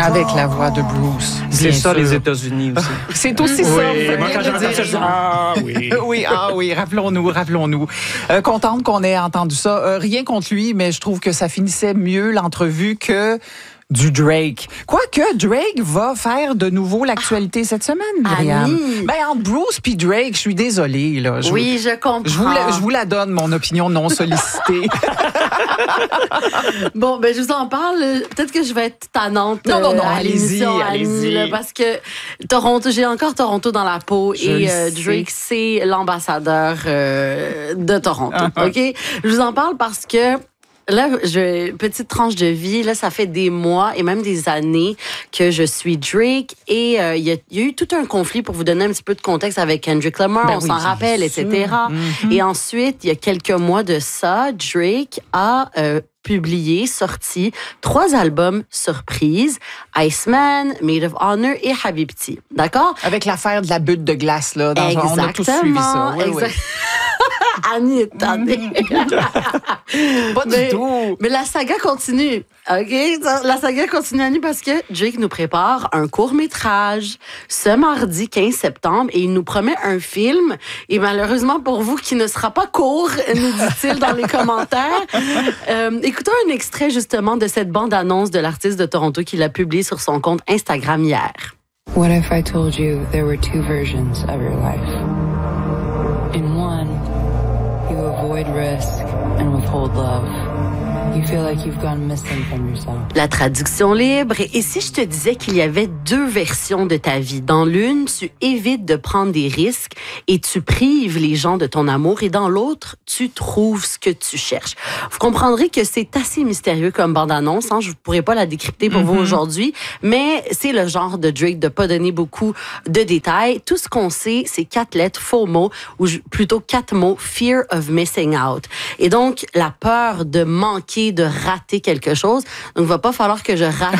Avec la voix de Bruce. C'est ça, sûr. les États-Unis aussi. C'est aussi ça. Oui, moi, quand j'entends ça, je dis, ah oui. oui, rappelons-nous. Contente qu'on ait entendu ça. Rien contre lui, mais je trouve que ça finissait mieux l'entrevue que du Drake. Quoique Drake va faire de nouveau l'actualité cette semaine, Myriam. Ben, entre Bruce puis Drake, je suis désolée. Là. Je comprends. Je vous la donne, mon opinion non sollicitée. Bon, ben je vous en parle. Peut-être que je vais être tannante non, à l'émission, allez-y. Là, parce que Toronto, j'ai encore Toronto dans la peau et Drake, c'est l'ambassadeur de Toronto. OK? Je vous en parle parce que là, petite tranche de vie, là, ça fait des mois et même des années que je suis Drake et il y a eu tout un conflit pour vous donner un petit peu de contexte avec Kendrick Lamar, on s'en rappelle, etc. Mm-hmm. Et ensuite, il y a quelques mois de ça, Drake a sorti 3 albums surprises, Iceman, Maid of Honor et Habibti. D'accord? Avec l'affaire de la butte de glace, là. On a tous suivi ça. Oui. Annie est tannée. Pas du tout. Mais la saga continue. OK? La saga continue, Annie, parce que Drake nous prépare un court-métrage ce mardi 15 septembre et il nous promet un film. Et malheureusement pour vous, qui ne sera pas court, nous dit-il dans les commentaires. Écoutons un extrait justement de cette bande-annonce de l'artiste de Toronto qu'il a publié sur son compte Instagram hier. What if I told you there were 2 versions of your life? In one, you avoid risk and withhold love. You feel like you've gone missing from yourself. La traduction libre. Et si je te disais qu'il y avait 2 versions de ta vie? Dans l'une, tu évites de prendre des risques et tu prives les gens de ton amour. Et dans l'autre, tu trouves ce que tu cherches. Vous comprendrez que c'est assez mystérieux comme bande-annonce. Je ne pourrais pas la décrypter pour vous aujourd'hui. Mais c'est le genre de Drake de pas donner beaucoup de détails. Tout ce qu'on sait, c'est 4 lettres, FOMO, ou plutôt 4 mots, Fear of Missing Out. Et donc, la peur de manquer, de rater quelque chose. Donc, il va pas falloir que je rate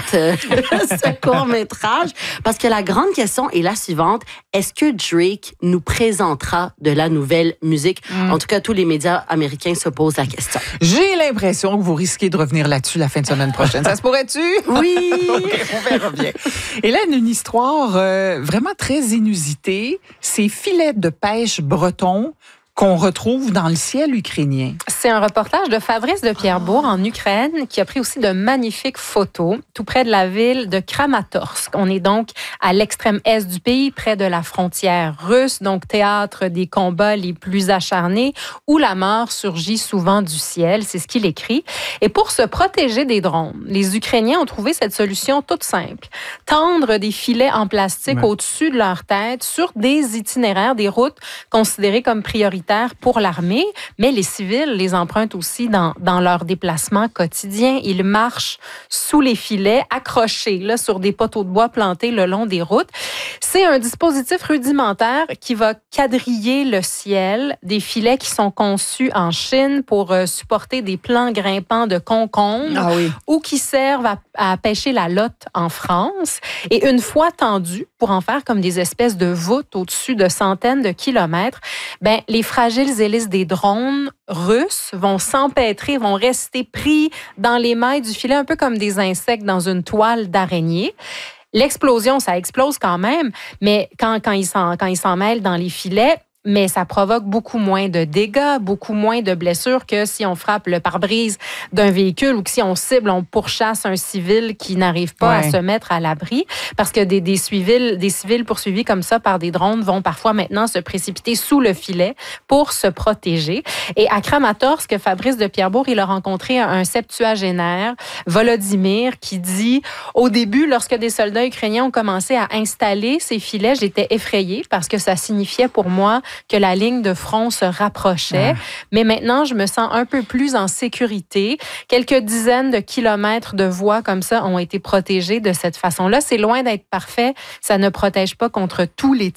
ce court-métrage parce que la grande question est la suivante. Est-ce que Drake nous présentera de la nouvelle musique? En tout cas, tous les médias américains se posent la question. J'ai l'impression que vous risquez de revenir là-dessus la fin de semaine prochaine. Ça se pourrait-tu? Oui! Okay, on verra bien. Et là, une histoire vraiment très inusitée. Ces filets de pêche bretons qu'on retrouve dans le ciel ukrainien. C'est un reportage de Fabrice de Pierrebourg en Ukraine qui a pris aussi de magnifiques photos tout près de la ville de Kramatorsk. On est donc à l'extrême est du pays, près de la frontière russe, donc théâtre des combats les plus acharnés où la mort surgit souvent du ciel. C'est ce qu'il écrit. Et pour se protéger des drones, les Ukrainiens ont trouvé cette solution toute simple. Tendre des filets en plastique au-dessus de leur tête sur des itinéraires, des routes considérées comme prioritaires pour l'armée, mais les civils les empruntent aussi dans leurs déplacements quotidiens. Ils marchent sous les filets, accrochés là, sur des poteaux de bois plantés le long des routes. C'est un dispositif rudimentaire qui va quadriller le ciel, des filets qui sont conçus en Chine pour supporter des plants grimpants de concombres ou qui servent à pêcher la lotte en France. Et une fois tendus, pour en faire comme des espèces de voûtes au-dessus de centaines de kilomètres, les fragiles hélices des drones russes vont s'empêtrer, vont rester pris dans les mailles du filet, un peu comme des insectes dans une toile d'araignée. L'explosion, ça explose quand même, mais quand ils s'en mêlent dans les filets, mais ça provoque beaucoup moins de dégâts, beaucoup moins de blessures que si on frappe le pare-brise d'un véhicule ou que si on cible, on pourchasse un civil qui n'arrive pas à se mettre à l'abri. Parce que des civils poursuivis comme ça par des drones vont parfois maintenant se précipiter sous le filet pour se protéger. Et à Kramatorsk, Fabrice de Pierrebourg, il a rencontré un septuagénaire, Volodymyr, qui dit « Au début, lorsque des soldats ukrainiens ont commencé à installer ces filets, j'étais effrayée parce que ça signifiait pour moi que la ligne de front se rapprochait. Mais maintenant, je me sens un peu plus en sécurité. Quelques dizaines de kilomètres de voies comme ça ont été protégées de cette façon-là. C'est loin d'être parfait. Ça ne protège pas contre tous les types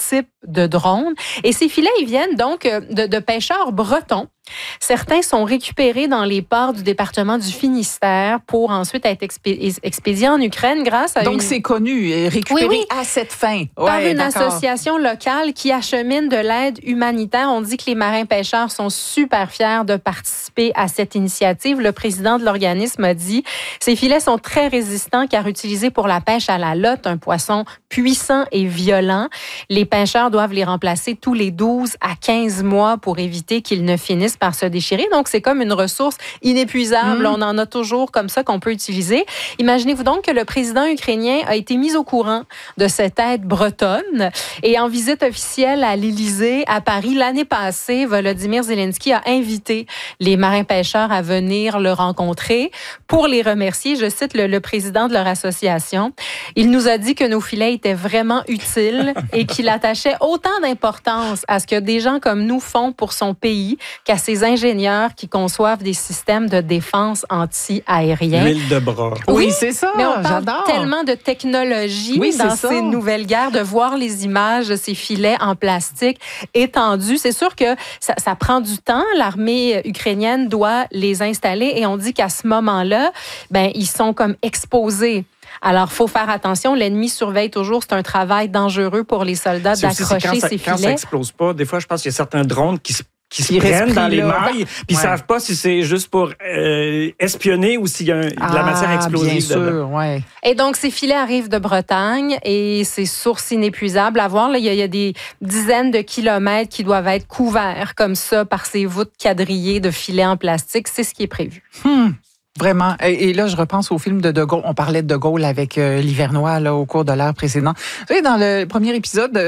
de drone. Et ces filets, ils viennent donc de pêcheurs bretons. Certains sont récupérés dans les ports du département du Finistère pour ensuite être expédiés en Ukraine grâce à Donc, c'est connu et récupéré à cette fin. Par une association locale qui achemine de l'aide humanitaire. On dit que les marins-pêcheurs sont super fiers de participer à cette initiative. Le président de l'organisme a dit « Ces filets sont très résistants car utilisés pour la pêche à la lotte, un poisson puissant et violent. Les pêcheurs doivent les remplacer tous les 12 à 15 mois pour éviter qu'ils ne finissent par se déchirer. Donc, c'est comme une ressource inépuisable. On en a toujours comme ça qu'on peut utiliser. Imaginez-vous donc que le président ukrainien a été mis au courant de cette aide bretonne et en visite officielle à l'Élysée, à Paris, l'année passée, Volodymyr Zelensky a invité les marins-pêcheurs à venir le rencontrer pour les remercier. Je cite le président de leur association. Il nous a dit que nos filets étaient vraiment utiles et qu'il attachait autant d'importance à ce que des gens comme nous font pour son pays qu'à ces ingénieurs qui conçoivent des systèmes de défense anti-aériens. L'huile de bras. Oui, c'est ça. Mais on parle j'adore. tellement de technologie dans ces nouvelles guerres, de voir les images de ces filets en plastique étendus. C'est sûr que ça prend du temps. L'armée ukrainienne doit les installer et on dit qu'à ce moment-là, ils sont comme exposés. Alors, il faut faire attention. L'ennemi surveille toujours. C'est un travail dangereux pour les soldats d'accrocher ces filets. Quand ça explose pas, des fois, je pense qu'il y a certains drones qui se prennent dans les mailles, puis ils savent pas si c'est juste pour espionner ou s'il y a de la matière explosive bien sûr, dedans. Ouais. Et donc, ces filets arrivent de Bretagne et c'est source inépuisable à voir. Là, il y a des dizaines de kilomètres qui doivent être couverts comme ça par ces voûtes quadrillées de filets en plastique. C'est ce qui est prévu. Vraiment. Et là, je repense au film de De Gaulle. On parlait de De Gaulle avec Livernois là, au cours de l'ère précédente. Vous savez, dans le premier épisode,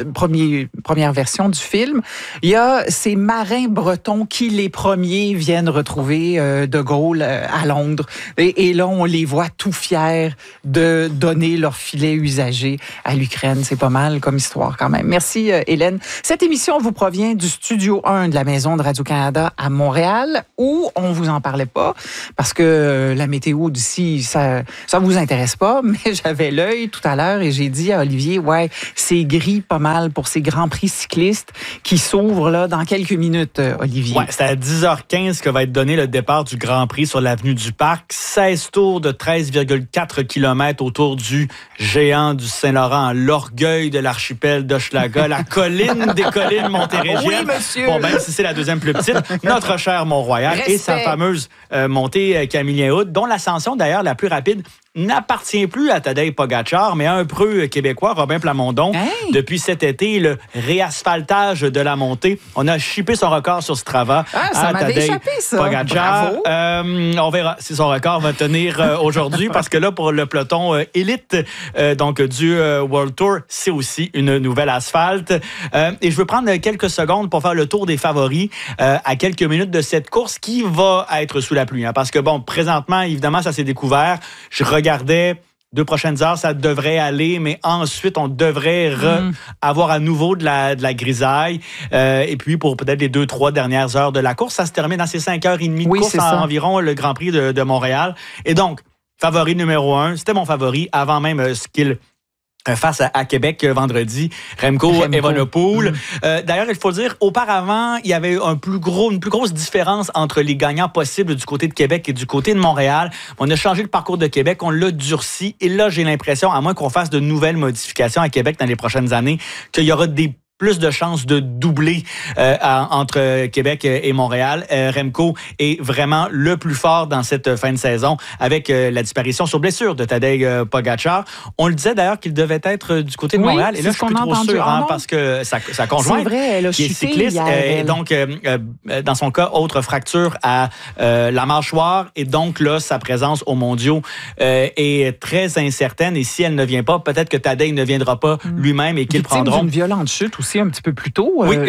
première version du film, il y a ces marins bretons qui, les premiers, viennent retrouver De Gaulle à Londres. Et là, on les voit tout fiers de donner leur filet usagé à l'Ukraine. C'est pas mal comme histoire quand même. Merci, Hélène. Cette émission vous provient du Studio 1 de la Maison de Radio-Canada à Montréal, où on vous en parlait pas, parce que la météo d'ici, ça vous intéresse pas, mais j'avais l'œil tout à l'heure et j'ai dit à Olivier, c'est gris pas mal pour ces grands prix cyclistes qui s'ouvrent là dans quelques minutes, Olivier. Ouais, c'est à 10h15 que va être donné le départ du Grand Prix sur l'avenue du Parc. 16 tours de 13,4 km autour du géant du Saint-Laurent, l'orgueil de l'archipel d'Hochelaga, la colline des collines montérégiennes. Oui, monsieur. Bon, même si c'est la deuxième plus petite, notre cher Mont-Royal. Respect. Et sa fameuse montée Camillien-Hood, dont l'ascension d'ailleurs la plus rapide n'appartient plus à Tadej Pogačar, mais à un preux québécois, Robin Plamondon. Hey. Depuis cet été, le réasphaltage de la montée. On a chippé son record sur Strava ça m'avait échappé, ça. Pogačar. On verra si son record va tenir aujourd'hui, parce que là, pour le peloton élite donc du World Tour, c'est aussi une nouvelle asphalte. Et je veux prendre quelques secondes pour faire le tour des favoris à quelques minutes de cette course qui va être sous la pluie. Parce que, bon, présentement, évidemment, ça s'est découvert. Je regardais 2 prochaines heures, ça devrait aller, mais ensuite, on devrait avoir à nouveau de la grisaille. Et puis, pour peut-être les 2-3 dernières heures de la course, ça se termine à ces 5h30 de course environ, le Grand Prix de Montréal. Et donc, favori numéro 1, c'était mon favori avant même ce qu'il face à Québec vendredi, Remco Evenepoel. D'ailleurs, il faut le dire, auparavant, il y avait une plus grosse différence entre les gagnants possibles du côté de Québec et du côté de Montréal. On a changé le parcours de Québec, on l'a durci. Et là, j'ai l'impression, à moins qu'on fasse de nouvelles modifications à Québec dans les prochaines années, qu'il y aura plus de chances de doubler entre Québec et Montréal. Remco est vraiment le plus fort dans cette fin de saison avec la disparition sur blessure de Tadej Pogačar. On le disait d'ailleurs qu'il devait être du côté de Montréal. Et là, je suis plus trop sûr parce que sa conjointe, qui est cycliste, et donc, dans son cas, autre fracture à la mâchoire. Et donc là, sa présence aux mondiaux est très incertaine. Et si elle ne vient pas, peut-être que Tadej ne viendra pas lui-même et qu'ils prendront une violente chute aussi un petit peu plus tôt. Oui,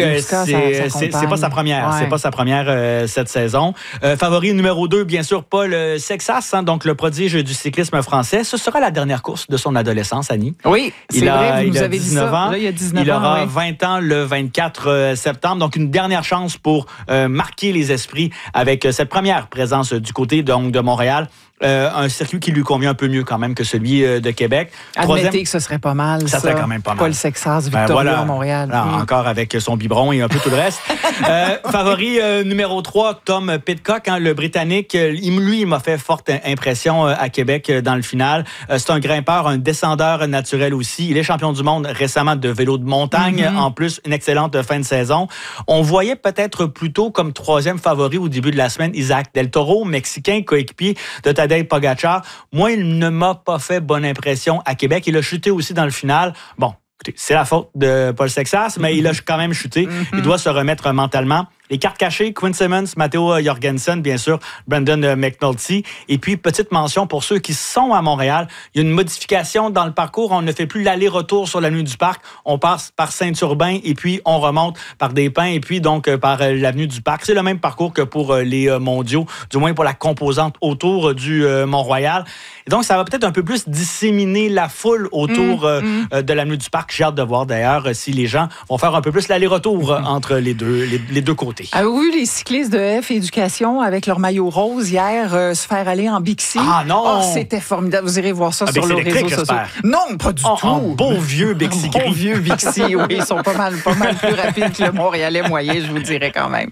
c'est pas sa première. C'est pas sa première cette saison. Favori numéro 2, bien sûr, Paul Sexas, donc le prodige du cyclisme français. Ce sera la dernière course de son adolescence, Annie. Oui, c'est vrai, vous nous avez 19 dit ça. ans. Là, il y a 19 il ans, aura 20 ans le 24 septembre. Donc, une dernière chance pour marquer les esprits avec cette première présence du côté donc, de Montréal. un circuit qui lui convient un peu mieux quand même que celui de Québec. Admettez que ce serait pas mal, ça. Ça serait quand même pas mal. Paul Sexas, Victoria, Montréal. Là, encore avec son biberon et un peu tout le reste. Favori numéro 3, Tom Pidcock, le Britannique. Lui, il m'a fait forte impression à Québec dans le final. C'est un grimpeur, un descendeur naturel aussi. Il est champion du monde récemment de vélo de montagne. En plus, une excellente fin de saison. On voyait peut-être plutôt comme troisième favori au début de la semaine Isaac Del Toro, mexicain, coéquipier de Tadej Pogačar. Moi, il ne m'a pas fait bonne impression à Québec. Il a chuté aussi dans le final. Bon, écoutez, c'est la faute de Paul Sexas, mais il a quand même chuté. Il doit se remettre mentalement. Les cartes cachées, Quinn Simmons, Matteo Jorgensen, bien sûr, Brandon McNulty. Et puis, petite mention pour ceux qui sont à Montréal, il y a une modification dans le parcours. On ne fait plus l'aller-retour sur l'avenue du Parc. On passe par Saint-Urbain et puis on remonte par des Pins et puis donc par l'avenue du Parc. C'est le même parcours que pour les mondiaux, du moins pour la composante autour du Mont-Royal. Et donc, ça va peut-être un peu plus disséminer la foule autour de l'avenue du Parc. J'ai hâte de voir d'ailleurs si les gens vont faire un peu plus l'aller-retour entre les deux côtés. Avez-vous vu les cyclistes de F Éducation avec leur maillot rose hier se faire aller en Bixi? Ah non! Oh, c'était formidable. Vous irez voir ça sur les réseaux sociaux. Non, pas du tout. Un bon vieux Bixi gris. Bon vieux Bixi, oui. Ils sont pas mal plus rapides que le Montréalais moyen, je vous dirais quand même.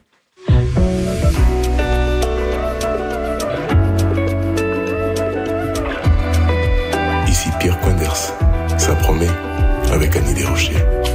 Ici Pierre Quenders. Ça promet avec Annie Desrochers.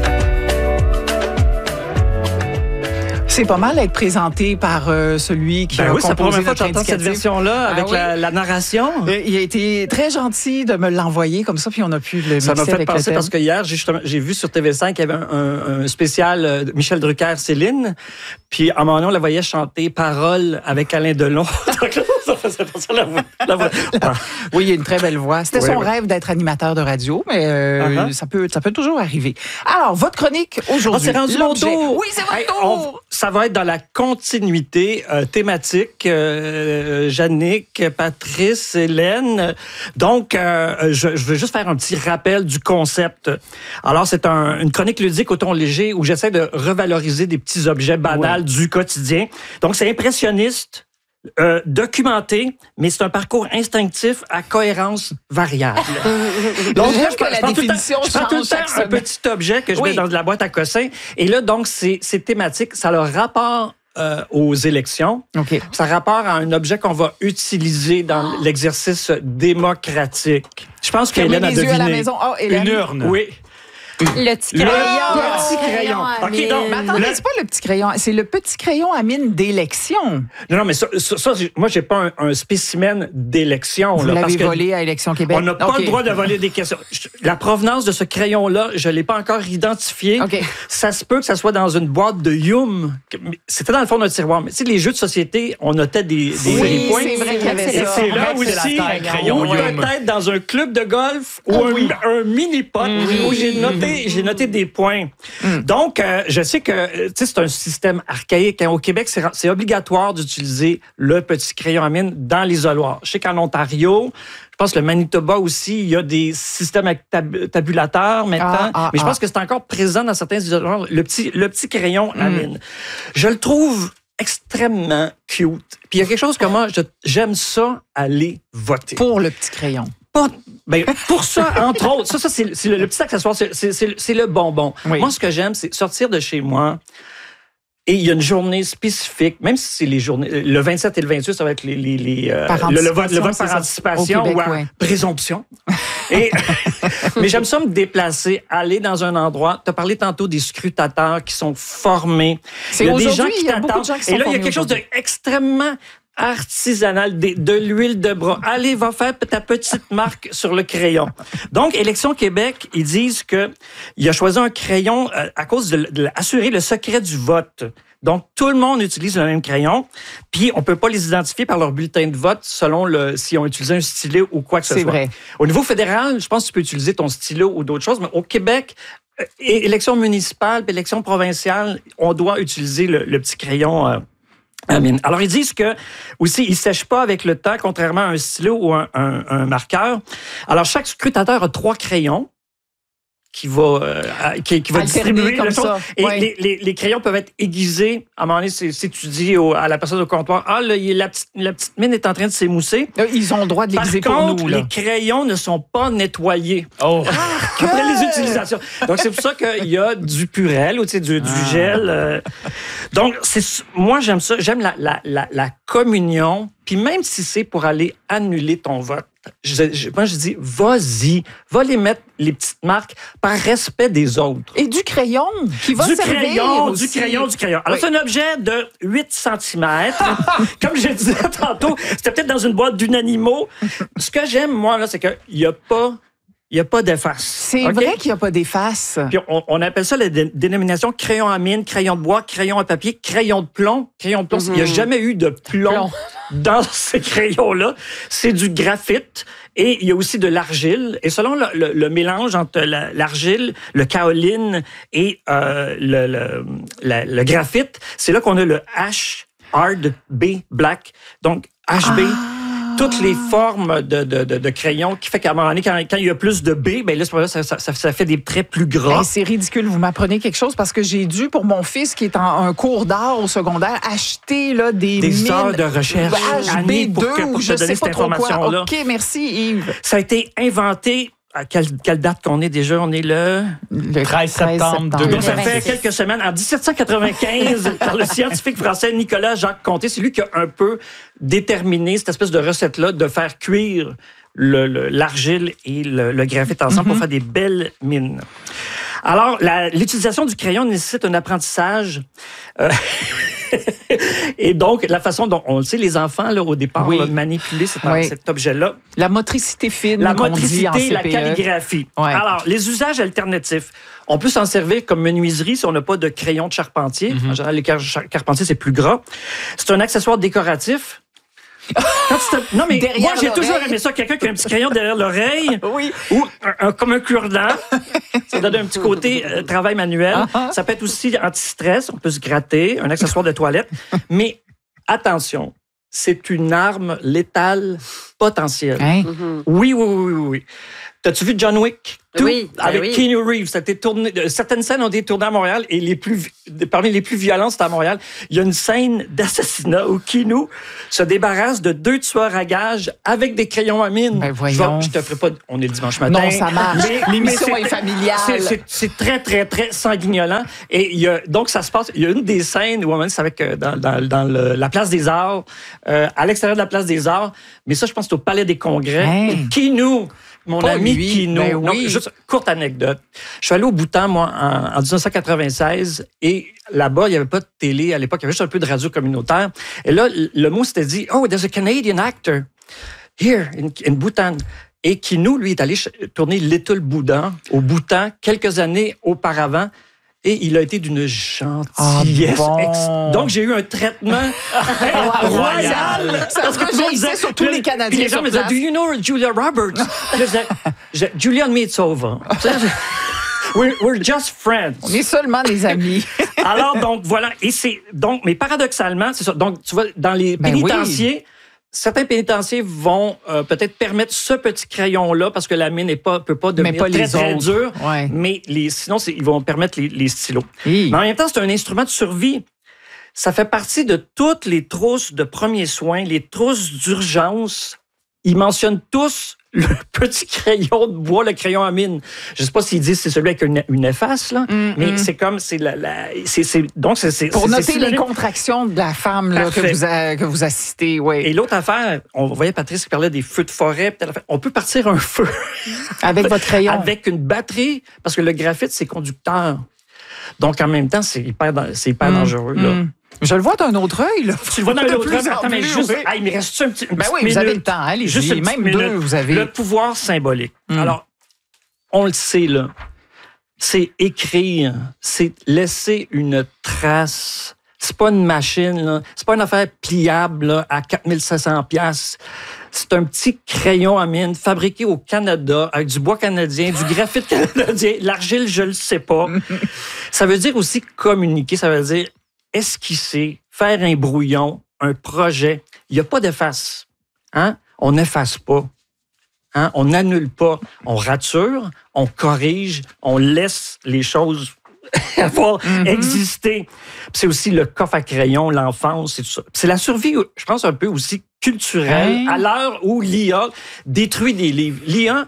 C'est pas mal être présenté par celui qui a composé c'est la première fois que notre j'entends cette version-là avec la narration. Il a été très gentil de me l'envoyer comme ça, puis on a pu le mixer avec le thème. Ça m'a fait penser parce que hier, j'ai vu sur TV5 qu'il y avait un spécial Michel Drucker-Céline, puis à un moment donné, on la voyait chanter Paroles avec Alain Delon. Ça faisait penser à la voix. Oui, il a une très belle voix. C'était son rêve d'être animateur de radio, mais ça peut toujours arriver. Alors, votre chronique aujourd'hui. C'est rendu mon tour. Oui, c'est votre tour. Ça va être dans la continuité thématique. Jannick, Patrice, Hélène. Donc, je veux juste faire un petit rappel du concept. Alors, c'est une chronique ludique au ton léger où j'essaie de revaloriser des petits objets banals du quotidien. Donc, c'est impressionniste. Documenté, mais c'est un parcours instinctif à cohérence variable. Donc, je que la définition je prends tout le temps un petit objet que je mets dans de la boîte à cossins. Et là, donc, c'est thématique. Ça a le rapport aux élections. Okay. Ça a rapport à un objet qu'on va utiliser dans l'exercice démocratique. Je pense qu'Hélène a deviné. À la maison. Oh, Hélène. Une urne. Oui. Le petit crayon. Le petit crayon. OK, donc, mais attendez, c'est pas le petit crayon. C'est le petit crayon à mine d'élection. Non, mais ça moi, j'ai pas un spécimen d'élection. Vous l'avez volé à Élection Québec? On n'a pas le droit de voler des questions. La provenance de ce crayon-là, je ne l'ai pas encore identifié. Okay. Ça se peut que ça soit dans une boîte de Yum. C'était dans le fond de notre tiroir. Mais tu sais, les jeux de société, on notait des points. C'est vrai qu'il y avait ça. C'est là aussi, ou peut-être dans un club de golf ou un mini-pot où j'ai noté des points. Donc, je sais que c'est un système archaïque. Au Québec, c'est obligatoire d'utiliser le petit crayon à mine dans l'isoloir. Je sais qu'en Ontario, je pense que le Manitoba aussi, il y a des systèmes avec tabulateurs maintenant. Mais je pense que c'est encore présent dans certains isoloirs, le petit crayon à mine. Je le trouve extrêmement cute. Puis il y a quelque chose que moi, j'aime ça aller voter. Pour le petit crayon. Pour ça, entre autres, ça c'est le petit accessoire, c'est le bonbon. Oui. Moi, ce que j'aime, c'est sortir de chez moi et il y a une journée spécifique, même si c'est les journées, le 27 et le 28, ça va être le vote par anticipation Québec, ou présomption. Mais j'aime ça me déplacer, aller dans un endroit. Tu as parlé tantôt des scrutateurs qui sont formés. Il y a des gens qui t'attendent. Et là, il y a quelque chose d'extrêmement artisanal, de l'huile de bras. Allez, va faire ta petite marque sur le crayon. Donc, Élection Québec, ils disent qu'il a choisi un crayon à cause de assurer le secret du vote. Donc, tout le monde utilise le même crayon, puis on peut pas les identifier par leur bulletin de vote selon si on utilisé un stylo ou quoi que ce soit. C'est vrai. Au niveau fédéral, je pense que tu peux utiliser ton stylo ou d'autres choses, mais au Québec, élection municipale, élection provinciale, on doit utiliser le petit crayon alors, ils disent que aussi, ils sèchent pas avec le temps, contrairement à un stylo ou un marqueur. Alors, chaque scrutateur a 3 crayons. qui va distribuer comme le ça. Et Ouais. les crayons peuvent être aiguisés. À un moment donné, si tu dis à la personne au comptoir, là, la petite mine est en train de s'émousser. Ils ont le droit de Par l'aiguiser pour contre, nous. Là. les crayons ne sont pas nettoyés Oh. après les utilisations. Donc, c'est pour ça qu'il y a du purel ou du gel. Donc, moi, j'aime ça. J'aime la communion. Puis même si c'est pour aller annuler ton vote, moi, je dis, vas-y, va les mettre, les petites marques, par respect des autres. Et du crayon qui va servir aussi. Du crayon. Alors, c'est un objet de 8 cm. Comme je disais tantôt, c'était peut-être dans une boîte d'Unanimo. Ce que j'aime, moi, là, c'est qu'il n'y a pas d'efface. C'est OK? vrai qu'il n'y a pas d'efface. Puis on appelle ça la dénomination crayon à mine, crayon de bois, crayon à papier, crayon de plomb. Crayon de plomb, il n'y a jamais eu de plomb dans ces crayons-là. C'est du graphite et il y a aussi de l'argile. Et selon le mélange entre l'argile, le kaoline et le graphite, c'est là qu'on a le H, hard, B, black. Donc, HB. Toutes les formes de crayons qui fait qu'à un moment donné, quand il y a plus de B, ben là, ça fait des traits plus gras. Hey, c'est ridicule. Vous m'apprenez quelque chose parce que j'ai dû, pour mon fils qui est en un cours d'art au secondaire, acheter là, des heures de recherche Annie, HB2 pour ou je te donner sais pas cette trop quoi. information-là. OK, merci Yves. Ça a été inventé. À quelle date qu'on est déjà? On est le 13 septembre 2000. Donc, ça fait quelques semaines. En 1795, par le scientifique français Nicolas Jacques Conté, c'est lui qui a un peu déterminé cette espèce de recette-là de faire cuire l'argile et le graphite ensemble pour faire des belles mines. Alors, l'utilisation du crayon nécessite un apprentissage. Et donc, la façon dont on le sait, les enfants, là, au départ, Oui. manipuler Oui. cet objet-là. La motricité fine, La qu'on dit en motricité, la CPE. calligraphie. Ouais. Alors, les usages alternatifs. On peut s'en servir comme menuiserie si on n'a pas de crayon de charpentier. En général, les carpentiers, c'est plus gras. C'est un accessoire décoratif. Non, mais Derrière moi, j'ai l'oreille. toujours aimé ça. Quelqu'un qui a un petit crayon derrière l'oreille. Oui. Ou comme un cure-dent. Ça donne un petit côté travail manuel. Ça peut être aussi anti-stress. On peut se gratter. Un accessoire de toilette. Mais attention, c'est une arme létale potentielle. Hein? Oui. T'as-tu vu John Wick? Oui, Avec oui. Keanu Reeves. Ça a été tourné, certaines scènes ont été tournées à Montréal et parmi les plus violentes, c'était à Montréal. Il y a une scène d'assassinat où Keanu se débarrasse de 2 tueurs à gages avec des crayons à mine. Ben voyons. Je te ferai pas... On est le dimanche matin. Non, ça marche. L'émission mais est familiale. C'est très, très, très sanguignolant. Et donc, ça se passe... Il y a une des scènes où, à un moment donné, c'est avec dans la Place des Arts, à l'extérieur de la Place des Arts. Mais ça, je pense que c'est au Palais des Congrès. Hey. Keanu... Mon Pas ami lui, Keanu. ben Non, oui. juste courte anecdote. Je suis allé au Bhoutan, moi, en 1996, et là-bas, il n'y avait pas de télé à l'époque, il y avait juste un peu de radio communautaire. Et là, le mot s'était dit, oh, there's a Canadian actor here in Bhoutan. Et Keanu, lui, est allé tourner Little Buddha au Bhoutan quelques années auparavant. Et il a été d'une gentillesse. Donc, j'ai eu un traitement royal. Ça se réjouissait sur tous les Canadiens. Puis les gens sur me disaient, place. do you know Julia Roberts? Je disais, Julia and me, it's over. We're just friends. On est seulement des amis. Alors, donc, voilà. Mais paradoxalement, c'est ça. Donc, tu vois, dans les pénitenciers, certains pénitenciers vont peut-être permettre ce petit crayon-là parce que la mine peut pas devenir très, très dure. Ouais. Mais sinon, ils vont permettre les stylos. Hi. Mais en même temps, c'est un instrument de survie. Ça fait partie de toutes les trousses de premiers soins, les trousses d'urgence. Ils mentionnent tous le petit crayon de bois, le crayon à mine. Je ne sais pas s'ils disent que c'est celui avec une efface, là, mais c'est comme... Donc, c'est Pour noter les synonyme. contractions de la femme là, que vous assistez. Oui. Et l'autre affaire, on voyait Patrice qui parlait des feux de forêt. On peut partir un feu Avec votre crayon. avec une batterie, parce que le graphite, c'est conducteur. Donc, en même temps, c'est hyper dangereux. Là. Je le vois d'un autre œil. Là. Tu le vois dans De l'autre plus œil. en Attends, mais plus, juste... oui. Ah, il me reste un petit... Ben oui, vous avez le temps. Allez-y. Juste une petite Même deux, minute. vous avez. Le pouvoir symbolique. Alors, on le sait, là. C'est écrire. C'est laisser une trace. C'est pas une machine, là. C'est pas une affaire pliable, là, à 4500 $. C'est un petit crayon à mine fabriqué au Canada avec du bois canadien, du graphite canadien, l'argile, je le sais pas. Ça veut dire aussi communiquer. Ça veut dire esquisser, faire un brouillon, un projet. Il n'y a pas d'efface. Hein? On n'efface pas. Hein? On n'annule pas, on rature, on corrige, on laisse les choses avoir existé. Puis c'est aussi le coffre à crayon, l'enfance, et tout ça. Puis c'est la survie, je pense, un peu aussi culturelle, à l'heure où l'IA détruit des livres. L'IA,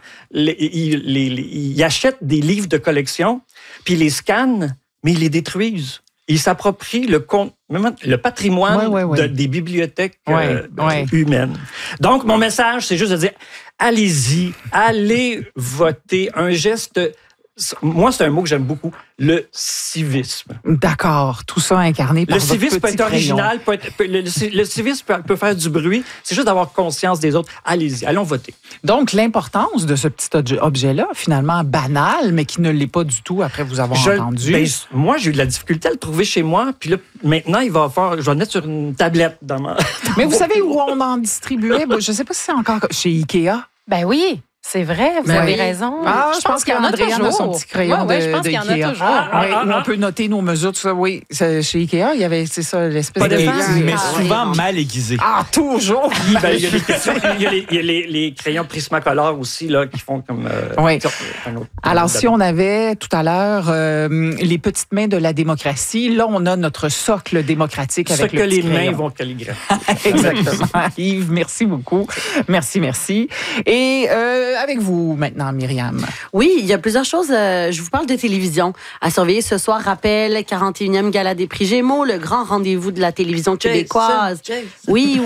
il achète des livres de collection, puis il les scanne, mais ils les détruisent. Ils s'approprient le patrimoine des bibliothèques humaines. Donc, mon message, c'est juste de dire, allez-y, allez voter. Un geste... Moi, c'est un mot que j'aime beaucoup, le civisme. D'accord, tout ça incarné par votre petit civisme peut être original, le civisme peut faire du bruit, c'est juste d'avoir conscience des autres. Allez-y, allons voter. Donc, l'importance de ce petit objet-là, finalement banal, mais qui ne l'est pas du tout après vous avoir entendu. Moi, j'ai eu de la difficulté à le trouver chez moi, puis là, maintenant, je vais le mettre sur une tablette dans ma... Mais vous savez où on en distribuait? Je ne sais pas si c'est encore chez Ikea. Ben oui. C'est vrai, vous avez raison. Ah, je pense qu'Andréane a son petit crayon je pense qu'il y en a toujours. Où on peut noter nos mesures, tout ça. Oui, chez Ikea, il y avait, c'est ça, l'espèce de... Mais souvent mal aiguisé. Ah, toujours! Il y a les crayons Prismacolor aussi, là, qui font comme... Oui. Alors, si on avait, tout à l'heure, les petites mains de la démocratie, là, on a notre socle démocratique avec le petit crayon. Ce que les mains vont calligraphier. Exactement. Yves, merci beaucoup. Merci. Et... avec vous maintenant, Myriam. Oui, il y a plusieurs choses. Je vous parle de télévision. À surveiller ce soir, rappel, 41e Gala des prix Gémeaux, le grand rendez-vous de la télévision québécoise. Jason. Oui.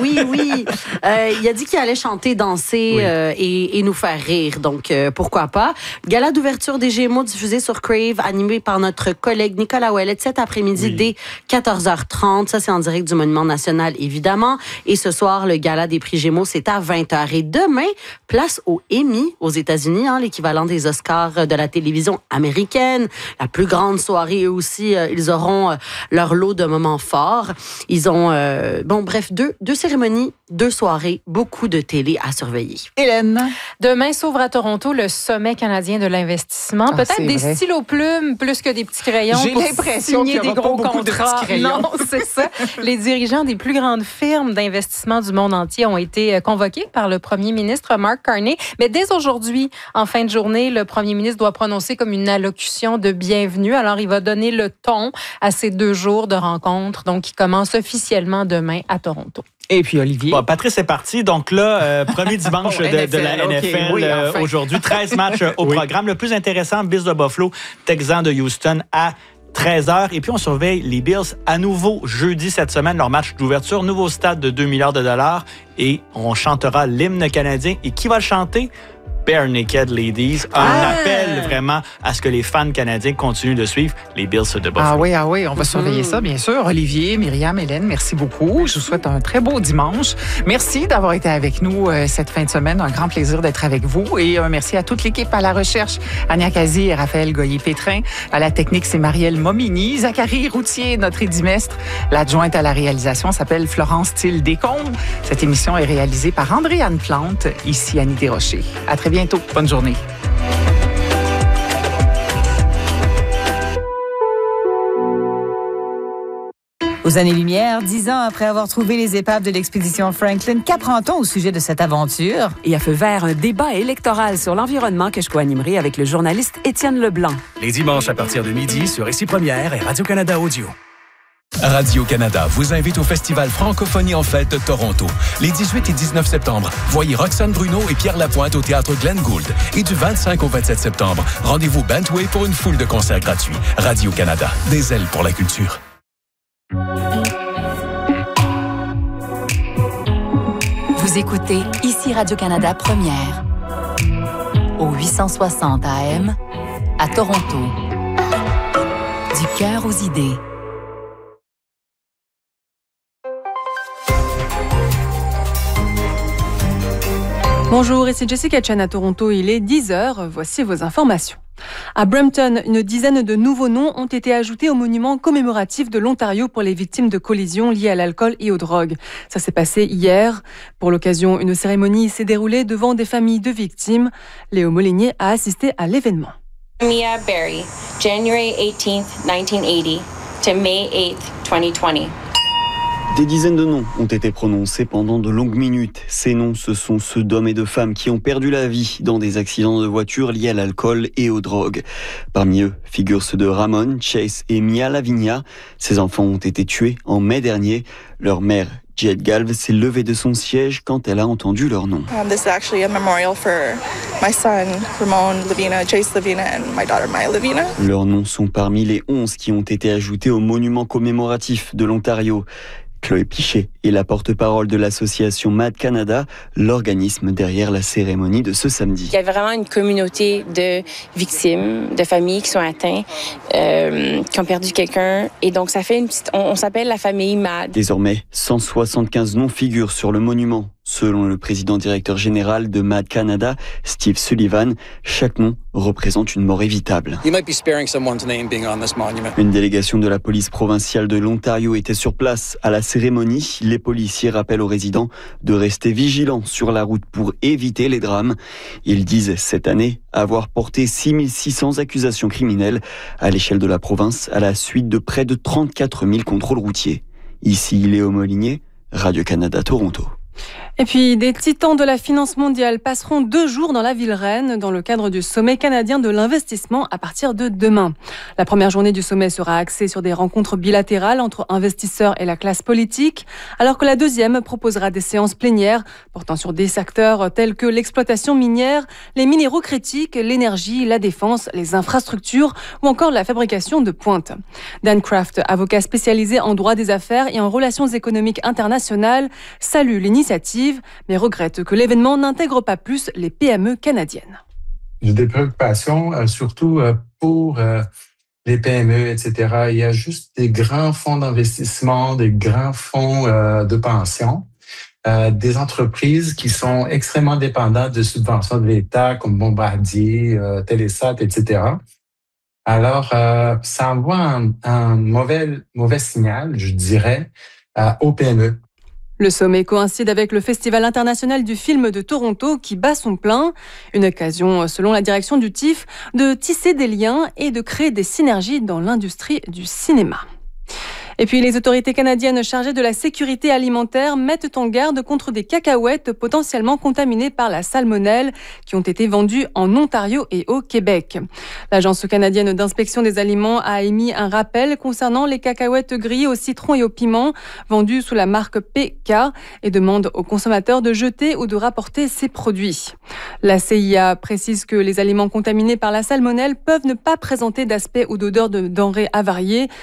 Il a dit qu'il allait chanter, danser et nous faire rire. Donc, pourquoi pas. Gala d'ouverture des Gémeaux diffusé sur Crave, animé par notre collègue Nicolas Ouellet cet après-midi dès 14h30. Ça, c'est en direct du Monument National, évidemment. Et ce soir, le Gala des prix Gémeaux, c'est à 20h. Et demain, place au Emmy aux États-Unis, l'équivalent des Oscars de la télévision américaine. La plus grande soirée, eux aussi, ils auront leur lot de moments forts. Ils ont, deux cérémonies, 2 soirées, beaucoup de télé à surveiller. Hélène? Demain s'ouvre à Toronto le sommet canadien de l'investissement. Peut-être des stylos plumes plus que des petits crayons. J'ai l'impression qu'il y aura des gros pas beaucoup contrats. De petits crayons. Non, c'est ça. Les dirigeants des plus grandes firmes d'investissement du monde entier ont été convoqués par le premier ministre Mark Carney. Mais dès aujourd'hui, en fin de journée, le premier ministre doit prononcer comme une allocution de bienvenue. Alors, il va donner le ton à ces 2 jours de rencontre, donc qui commencent officiellement demain à Toronto. Et puis Olivier. Bon, Patrice est parti. Donc là, premier dimanche de la NFL aujourd'hui. 13 matchs au programme. Le plus intéressant, Bills de Buffalo, Texans de Houston à 13h. Et puis, on surveille les Bills à nouveau jeudi cette semaine, leur match d'ouverture. Nouveau stade de 2 milliards de dollars. Et on chantera l'hymne canadien. Et qui va le chanter? Bare Naked Ladies. Un appel vraiment à ce que les fans canadiens continuent de suivre les Bills de Buffalo. Ah oui, on va surveiller ça, bien sûr. Olivier, Myriam, Hélène, merci beaucoup. Je vous souhaite un très beau dimanche. Merci d'avoir été avec nous cette fin de semaine. Un grand plaisir d'être avec vous. Et un merci à toute l'équipe à la recherche. Ania Kazi et Raphaël Goyer-Pétrin. À la technique, c'est Marielle Momini. Zachary Routier, notre édimestre. L'adjointe à la réalisation s'appelle Florence Thiel-Descombes. Cette émission est réalisée par Andréane Plante. Ici, Annie Desrochers. À très bientôt. Bonne journée. Aux années-lumière, 10 ans après avoir trouvé les épaves de l'expédition Franklin, qu'apprend-on au sujet de cette aventure? Et à feu vert, un débat électoral sur l'environnement que je co-animerai avec le journaliste Étienne Leblanc. Les dimanches à partir de midi sur Ici Première et Radio-Canada Audio. Radio-Canada vous invite au Festival Francophonie en fête de Toronto. Les 18 et 19 septembre, voyez Roxane Bruno et Pierre Lapointe au Théâtre Glenn Gould. Et du 25 au 27 septembre, rendez-vous Bentway pour une foule de concerts gratuits. Radio-Canada, des ailes pour la culture. Vous écoutez Ici Radio-Canada Première. Au 860 AM, à Toronto. Du cœur aux idées. Bonjour, ici Jessica Chen à Toronto. Il est 10h. Voici vos informations. À Brampton, une dizaine de nouveaux noms ont été ajoutés au monument commémoratif de l'Ontario pour les victimes de collisions liées à l'alcool et aux drogues. Ça s'est passé hier. Pour l'occasion, une cérémonie s'est déroulée devant des familles de victimes. Léo Molinier a assisté à l'événement. Mia Berry, January 18th, 1980 to May 8th, 2020. Des dizaines de noms ont été prononcés pendant de longues minutes. Ces noms, ce sont ceux d'hommes et de femmes qui ont perdu la vie dans des accidents de voiture liés à l'alcool et aux drogues. Parmi eux figurent ceux de Ramon, Chase et Mia Lavinia. Ces enfants ont été tués en mai dernier. Leur mère, Jade Galve, s'est levée de son siège quand elle a entendu leur nom. This is actually a memorial for my son, Ramon Lavina, Chase Lavina, and my daughter, Maya Lavina. Leurs noms sont parmi les 11 qui ont été ajoutés au monument commémoratif de l'Ontario. Chloé Pichet est la porte-parole de l'association MAD Canada, l'organisme derrière la cérémonie de ce samedi. Il y a vraiment une communauté de victimes, de familles qui sont atteintes, qui ont perdu quelqu'un. Et donc, ça fait on s'appelle la famille MAD. Désormais, 175 noms figurent sur le monument. Selon le président-directeur général de MAD Canada, Steve Sullivan, chaque nom représente une mort évitable. Une délégation de la police provinciale de l'Ontario était sur place à la cérémonie. Les policiers rappellent aux résidents de rester vigilants sur la route pour éviter les drames. Ils disent cette année avoir porté 6600 accusations criminelles à l'échelle de la province à la suite de près de 34 000 contrôles routiers. Ici, Léo Molinier, Radio-Canada Toronto. Et puis, des titans de la finance mondiale passeront 2 jours dans la ville reine dans le cadre du sommet canadien de l'investissement à partir de demain. La première journée du sommet sera axée sur des rencontres bilatérales entre investisseurs et la classe politique, alors que la deuxième proposera des séances plénières portant sur des secteurs tels que l'exploitation minière, les minéraux critiques, l'énergie, la défense, les infrastructures ou encore la fabrication de pointe. Dan Kraft, avocat spécialisé en droit des affaires et en relations économiques internationales, salue l'initiative, mais regrette que l'événement n'intègre pas plus les PME canadiennes. J'ai des préoccupations, surtout pour les PME, etc. Il y a juste des grands fonds d'investissement, des grands fonds de pension, des entreprises qui sont extrêmement dépendantes de subventions de l'État, comme Bombardier, Télésat, etc. Alors, ça envoie un mauvais signal, je dirais, aux PME. Le sommet coïncide avec le Festival international du film de Toronto qui bat son plein. Une occasion, selon la direction du TIFF, de tisser des liens et de créer des synergies dans l'industrie du cinéma. Et puis, les autorités canadiennes chargées de la sécurité alimentaire mettent en garde contre des cacahuètes potentiellement contaminées par la salmonelle qui ont été vendues en Ontario et au Québec. L'Agence canadienne d'inspection des aliments a émis un rappel concernant les cacahuètes grillées au citron et au piment vendues sous la marque PK et demande aux consommateurs de jeter ou de rapporter ces produits. La CIA précise que les aliments contaminés par la salmonelle peuvent ne pas présenter d'aspect ou d'odeur de denrées avariées,